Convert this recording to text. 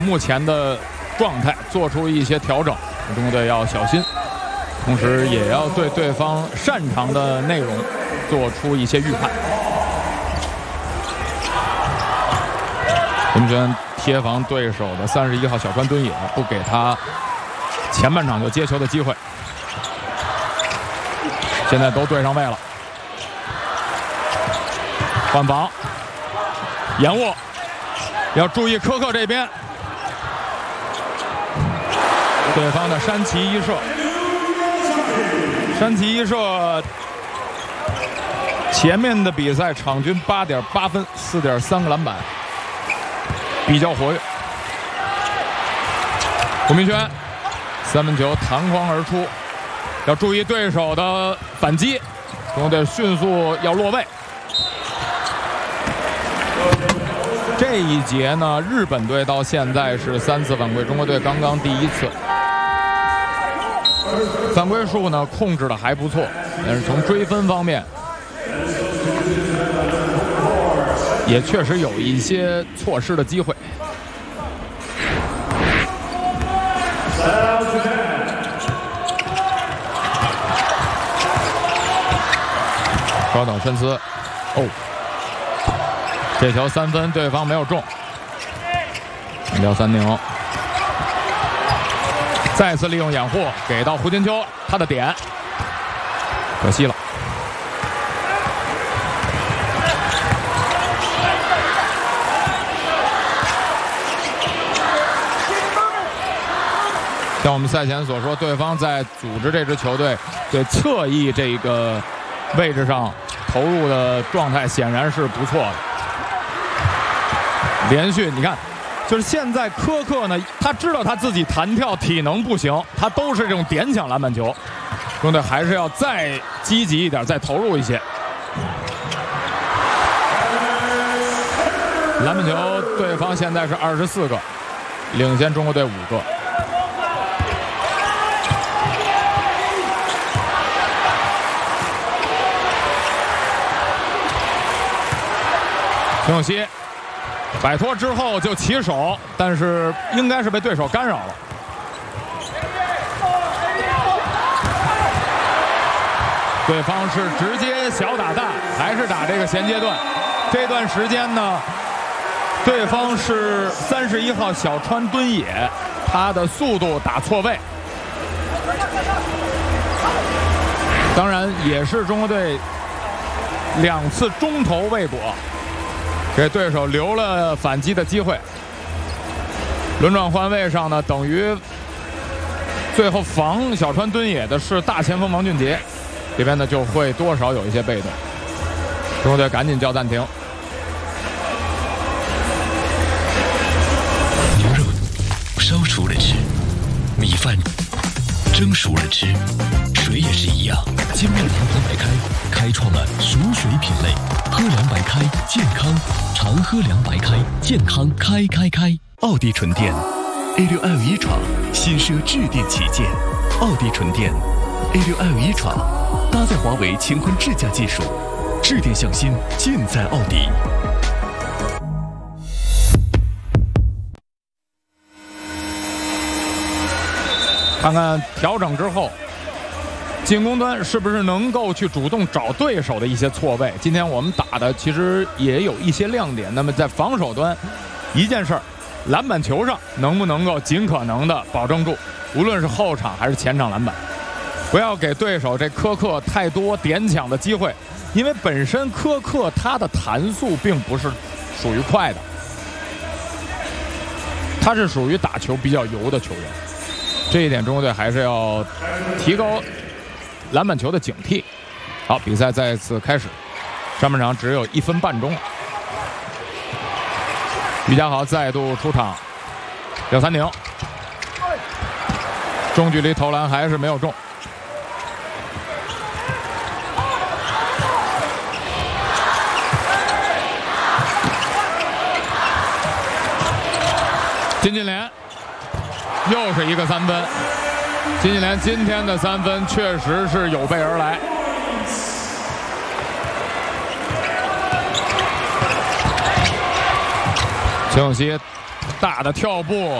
目前的状态做出一些调整，中国队要小心，同时也要对对方擅长的内容做出一些预判。文轩贴防对手的31号小川敦也，不给他前半场就接球的机会。现在都对上位了，换防，延误，要注意科克这边。对方的山崎一射，山崎一射前面的比赛场均8.8分，4.3个篮板，比较活跃。胡明轩三分球弹框而出，要注意对手的反击，中国队迅速要落位。这一节呢，日本队到现在是3次犯规，中国队刚刚第1次。犯规数呢控制的还不错，但是从追分方面也确实有一些错失的机会。稍等，申思，哦，这球3分，对方没有中，廖三宁。再次利用掩护给到胡金秋，他的点可惜了。像我们赛前所说，对方在组织这支球队对侧翼这个位置上投入的状态显然是不错的。连续你看，就是现在科克呢，他知道他自己弹跳体能不行，他都是这种点抢篮板球，中国队还是要再积极一点，再投入一些。篮板球对方现在是24个，领先中国队5个。陈永熙摆脱之后就起手，但是应该是被对手干扰了。对方是直接小打大，还是打这个衔接段？这段时间呢，对方是31号小川敦也，他的速度打错位，当然也是中国队2次中投未果。给对手留了反击的机会。轮转换位上呢，等于最后防小川敦也的是大前锋王俊杰，这边呢就会多少有一些被动。中国队赶紧叫暂停。 牛肉烧熟了吃，米饭蒸熟了吃，水也是一样。金麦郎牌白开开创了熟水品类，喝凉白开健康，常喝凉白开健康开。奥迪纯电 A6L1 闯，新奢智电旗舰，奥迪纯电 A6L1 闯，搭载华为乾坤智驾技术，智电向新尽在奥迪。 看看调整之后，进攻端是不是能够去主动找对手的一些错位？今天我们打的其实也有一些亮点。那么在防守端，一件事儿，篮板球上能不能够尽可能的保证住，无论是后场还是前场篮板，不要给对手这科克太多点抢的机会，因为本身科克他的弹速并不是属于快的，他是属于打球比较油的球员。这一点中国队还是要提高篮板球的警惕。好，比赛再次开始，上半场只有1分半钟了。于家豪再度出场，廖三宁中距离投篮还是没有中。金金莲又是一个3分，金金莲今天的3分确实是有备而来。陈永熙大的跳步，